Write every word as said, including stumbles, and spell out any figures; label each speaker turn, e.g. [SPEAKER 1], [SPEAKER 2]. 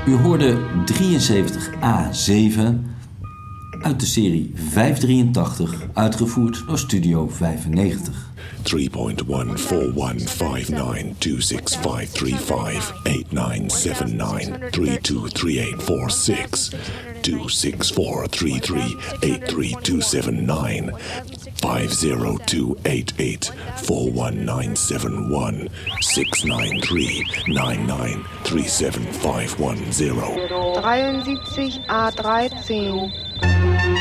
[SPEAKER 1] U hoorde drieënzeventig A zeven uit de serie vijfhonderddrieëntachtig, uitgevoerd door Studio vijfennegentig.
[SPEAKER 2] three point one four one five nine two six five three five eight nine seven nine three two three eight four six two six four three three eight three two seven nine five zero two eight eight four one nine seven one six nine three nine nine three seven five one zero.
[SPEAKER 3] dreiundsiebzig A dreizehn